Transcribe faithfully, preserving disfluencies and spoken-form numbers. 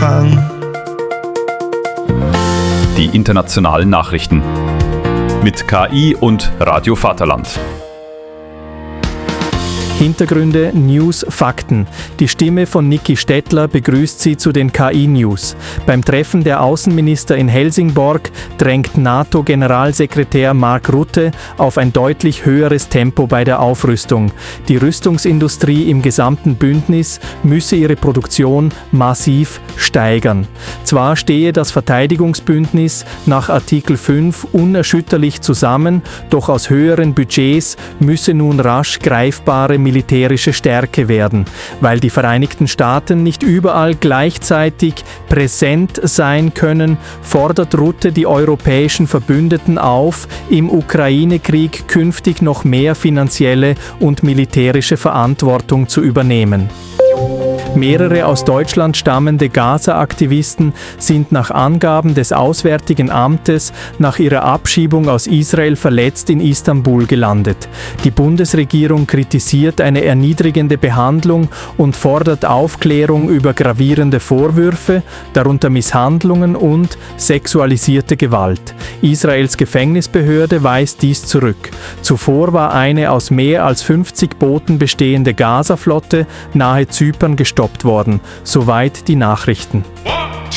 Anfang. Die internationalen Nachrichten mit K I und Radio Vaterland. Hintergründe, News, Fakten. Die Stimme von Niki Stettler begrüßt Sie zu den K I-News. Beim Treffen der Außenminister in Helsingborg drängt NATO-Generalsekretär Mark Rutte auf ein deutlich höheres Tempo bei der Aufrüstung. Die Rüstungsindustrie im gesamten Bündnis müsse ihre Produktion massiv steigern. Zwar stehe das Verteidigungsbündnis nach Artikel fünf unerschütterlich zusammen, doch aus höheren Budgets müsse nun rasch greifbare militärische Stärke werden. Weil die Vereinigten Staaten nicht überall gleichzeitig präsent sein können, fordert Rutte die europäischen Verbündeten auf, im Ukraine-Krieg künftig noch mehr finanzielle und militärische Verantwortung zu übernehmen. Mehrere aus Deutschland stammende Gaza-Aktivisten sind nach Angaben des Auswärtigen Amtes nach ihrer Abschiebung aus Israel verletzt in Istanbul gelandet. Die Bundesregierung kritisiert eine erniedrigende Behandlung und fordert Aufklärung über gravierende Vorwürfe, darunter Misshandlungen und sexualisierte Gewalt. Israels Gefängnisbehörde weist dies zurück. Zuvor war eine aus mehr als fünfzig Booten bestehende Gaza-Flotte nahe Zypern gestoppt worden. Soweit die Nachrichten.